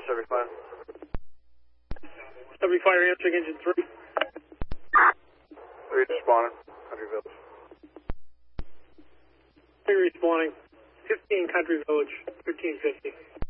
Discovery Fire. Discovery Fire answering engine 3. 3 responding. Country Village. 3 responding. 15 Country Village, 1350.